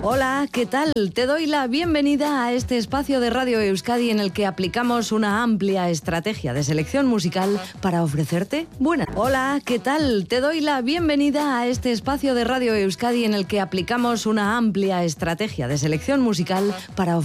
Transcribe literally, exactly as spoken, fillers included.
Hola, ¿qué tal? Te doy la bienvenida a este espacio de Radio Euskadi en el que aplicamos una amplia estrategia de selección musical para ofrecerte buena. Hola, ¿qué tal? Te doy la bienvenida a este espacio de Radio Euskadi en el que aplicamos una amplia estrategia de selección musical para ofrecerte